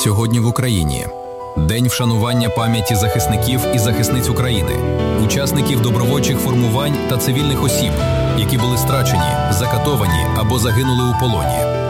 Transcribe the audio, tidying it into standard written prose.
сьогодні в Україні. День вшанування пам'яті захисників і захисниць України, учасників добровольчих формувань та цивільних осіб, які були страчені, закатовані або загинули у полоні.